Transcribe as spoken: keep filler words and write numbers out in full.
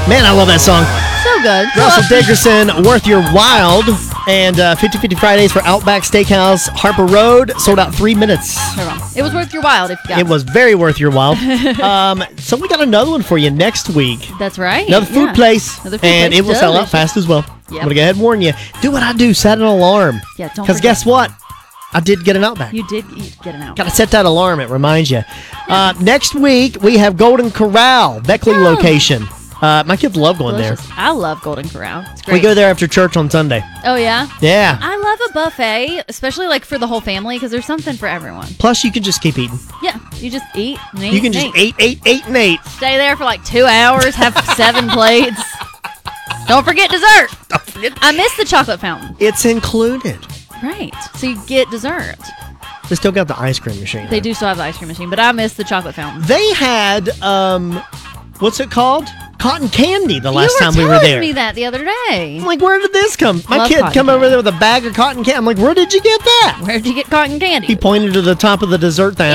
Man, I love that song. So good. Russell Dickerson, Worth Your Wild. And uh, fifty fifty Fridays for Outback Steakhouse, Harper Road. Sold out three minutes. It was worth your while if you got It was very worth your while. um, so we got another one for you next week. That's right. Another food yeah. place. Another food and place. it will sell out Delicious. fast as well. Yep. I'm going to go ahead and warn you. Do what I do. Set an alarm. Yeah, don't Because forget. guess what? I did get an Outback. You did eat, get an out. Got to set that alarm. It reminds you. Uh, next week, we have Golden Corral, Beckley Oh. location. Uh, my kids love going Delicious. there. I love Golden Corral. It's great. We go there after church on Sunday. Oh, yeah? Yeah. I love a buffet, especially like for the whole family, because there's something for everyone. Plus, you can just keep eating. Yeah, you just eat and eat You can and just eat. eat, eat, eat, and eat. Stay there for like two hours, have seven plates. Don't forget dessert. Don't forget. I miss the chocolate fountain. It's included. Right. So you get dessert. They still got the ice cream machine. They do still have the ice cream machine, but I miss the chocolate fountain. They had, um, what's it called? Cotton candy the last you were time we were telling there. me that the other day. I'm like, where did this come? My Love kid cotton come over candy. there with a bag of cotton candy. I'm like, where did you get that? Where'd you get cotton candy? He pointed to the top of the dessert thing.